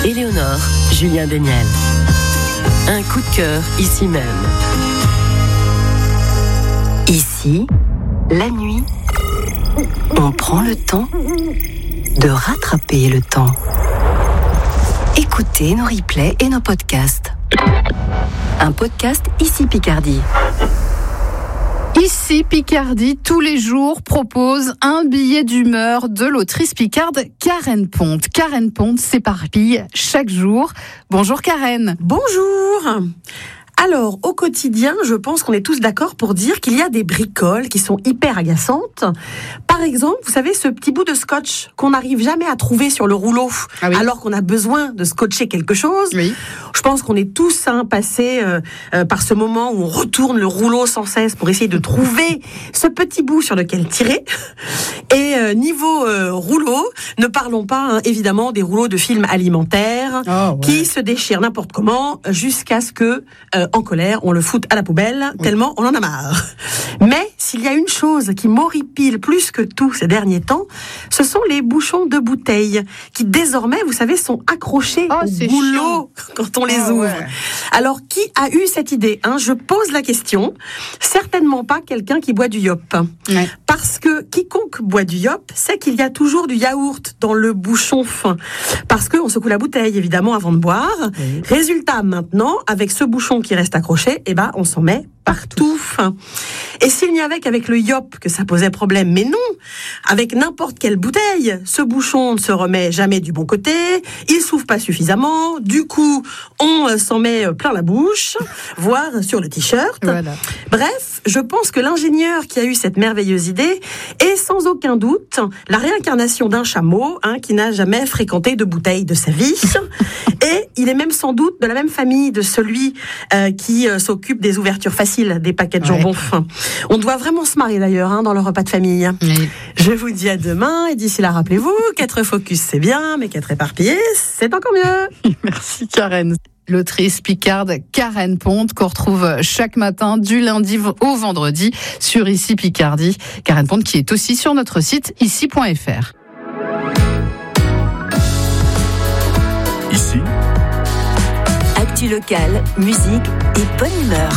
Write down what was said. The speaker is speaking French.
Éléonore, Julien Daniel. Un coup de cœur ici même. Ici, la nuit, on prend le temps de rattraper le temps. Écoutez nos replays et nos podcasts. Un podcast Ici Picardie. Ici Picardie, tous les jours, propose un billet d'humeur de l'autrice picarde Karen Ponte. Karen Ponte s'éparpille chaque jour. Bonjour Karen. Bonjour. Alors, au quotidien, je pense qu'on est tous d'accord pour dire qu'il y a des bricoles qui sont hyper agaçantes. Par exemple, vous savez, ce petit bout de scotch qu'on n'arrive jamais à trouver sur le rouleau, alors qu'on a besoin de scotcher quelque chose. Oui. Je pense qu'on est tous passés par ce moment où on retourne le rouleau sans cesse pour essayer de trouver ce petit bout sur lequel tirer. Et niveau rouleau, ne parlons pas évidemment des rouleaux de films alimentaires qui se déchirent n'importe comment jusqu'à ce que en colère, on le fout à la poubelle, tellement on en a marre. Mais s'il y a une chose qui m'horripile plus que tout ces derniers temps, ce sont les bouchons de bouteilles qui désormais, vous savez, sont accrochés au goulot quand on les ouvre. Ouais. Alors, qui a eu cette idée ? Je pose la question. Certainement pas quelqu'un qui boit du yop. Ouais. Parce que quiconque boit du yop sait qu'il y a toujours du yaourt dans le bouchon fin. Parce qu'on secoue la bouteille, évidemment, avant de boire. Oui. Résultat, maintenant, avec ce bouchon qui reste accroché, on s'en met partout. Et s'il n'y avait qu'avec le yop que ça posait problème, mais non, avec n'importe quelle bouteille, ce bouchon ne se remet jamais du bon côté, il s'ouvre pas suffisamment, du coup, on s'en met plein la bouche, voire sur le t-shirt. Voilà. Bref, je pense que l'ingénieur qui a eu cette merveilleuse idée est sans aucun doute la réincarnation d'un chameau qui n'a jamais fréquenté de bouteille de sa vie. Et il est même sans doute de la même famille de celui qui s'occupe des ouvertures faciles des paquets de jambon. On doit vraiment se marier d'ailleurs dans le repas de famille. Oui. Je vous dis à demain et d'ici là, rappelez-vous, 4 focus c'est bien, mais 4 éparpillés c'est encore mieux. Merci Karen. L'autrice picarde Karen Ponte qu'on retrouve chaque matin du lundi au vendredi sur Ici Picardie. Karen Ponte qui est aussi sur notre site ici.fr. Ici. Actu locale, musique et bonne humeur.